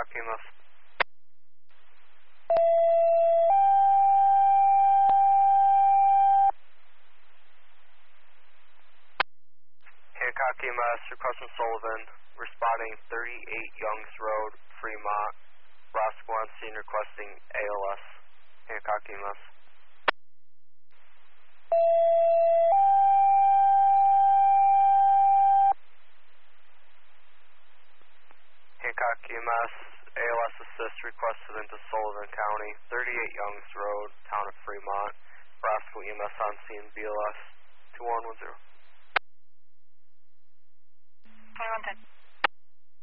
Hancock EMS. Hancock EMS, request from Sullivan, responding 38 Youngs Road, Fremont, Roscoe on scene requesting ALS. Hancock EMS. Hancock EMS, ALS assist requested into Sullivan County, 38 Youngs Road, town of Fremont, Roscoe EMS on scene, BLS 2110. 2110.